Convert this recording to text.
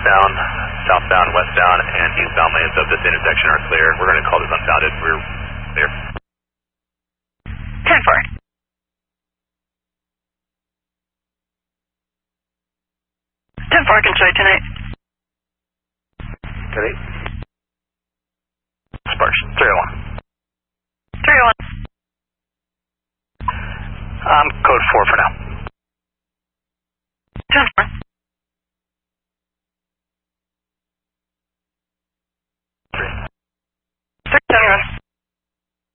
northbound, southbound, westbound, and eastbound lanes of this intersection are clear. We're going to call this unbounded. We're clear. 10-4. 10-4, can show you tonight. 38. Sparks, 301. 301. Code 4 for now.